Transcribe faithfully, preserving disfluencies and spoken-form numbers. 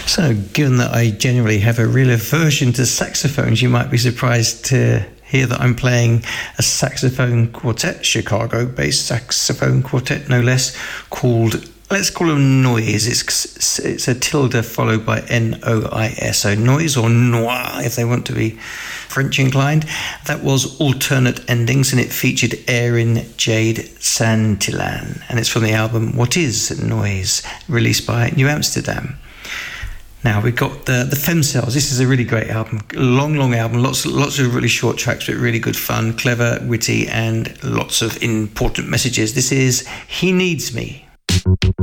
So, given that I generally have a real aversion to saxophones, you might be surprised to hear that I'm playing a saxophone quartet, Chicago-based saxophone quartet, no less, called, let's call them Noise. It's, it's a tilde followed by N O I S, so Noise or Noir, if they want to be French inclined. That was alternate endings, and it featured Erin Jade Santillan, and it's from the album What Is Noise, released by New Amsterdam. Now we've got the the Femcells. This is a really great album, long, long album. Lots, lots of really short tracks, but really good fun, clever, witty, and lots of important messages. This is He Needs Me.